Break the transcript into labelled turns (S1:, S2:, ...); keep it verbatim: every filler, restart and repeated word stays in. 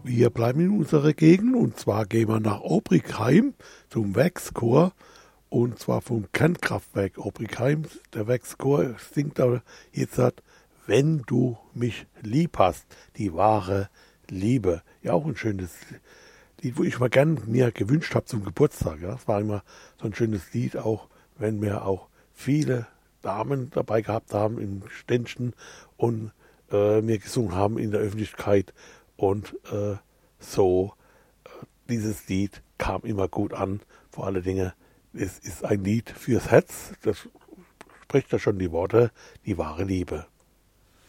S1: Wir bleiben in unserer Gegend und zwar gehen wir nach Obrigheim zum Werkschor und zwar vom Kernkraftwerk Obrigheim. Der Werkschor singt da jetzt hat, wenn du mich lieb hast, die wahre Liebe. Ja, auch ein schönes Lied, wo ich mal gern mir gewünscht habe zum Geburtstag. Ja. Das war immer so ein schönes Lied, auch wenn wir auch viele Damen dabei gehabt haben im Ständchen und äh, mir gesungen haben in der Öffentlichkeit. Und äh, so, äh, dieses Lied kam immer gut an. Vor allen Dingen, es ist ein Lied fürs Herz. Das spricht ja schon die Worte, die wahre Liebe.